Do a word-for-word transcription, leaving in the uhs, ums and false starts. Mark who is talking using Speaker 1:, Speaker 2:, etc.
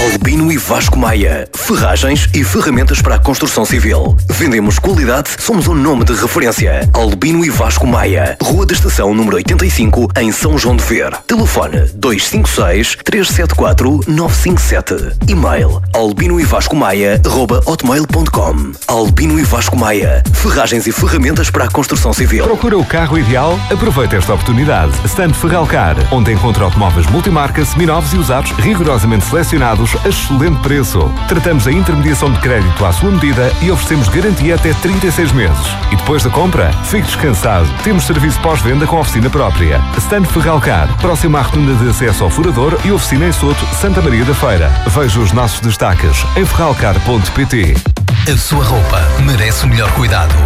Speaker 1: Albino e Vasco Maia. Ferragens e ferramentas para a construção civil. Vendemos qualidade, somos um nome de referência. Albino e Vasco Maia. Rua da Estação, número oitenta e cinco, em São João de Ver. Telefone dois cinco seis, três sete quatro, nove cinco sete. E-mail albino e vasco maia arroba hotmail ponto com. Albino e Vasco Maia. Ferragens e ferramentas para a construção civil.
Speaker 2: Procura o carro ideal? Aproveita esta oportunidade. Stand Ferralcar, onde encontra automóveis multimarca, seminovos e usados rigorosamente selecionados a excelente preço. Tratamos a intermediação de crédito à sua medida e oferecemos garantia até trinta e seis meses. E depois da compra, fique descansado. Temos serviço pós-venda com oficina própria. Stand Ferralcar, próximo à rotunda de acesso ao Furador e oficina em Soto, Santa Maria da Feira. Veja os nossos destaques em ferralcar ponto pt.
Speaker 3: A sua roupa merece o melhor cuidado.